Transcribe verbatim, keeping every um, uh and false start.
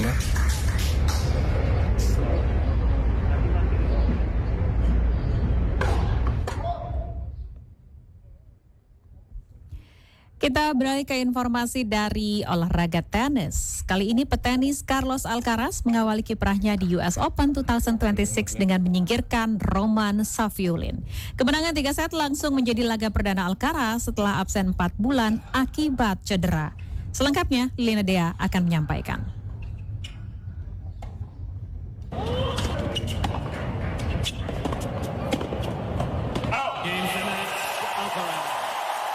sana. Kita beralih ke informasi dari olahraga tenis. Kali ini petenis Carlos Alcaraz mengawali kiprahnya di U S Open dua ribu dua puluh enam dengan menyingkirkan Roman Safiullin. Kemenangan tiga set langsung menjadi laga perdana Alcaraz setelah absen empat bulan akibat cedera. Selengkapnya, Lina Dea akan menyampaikan.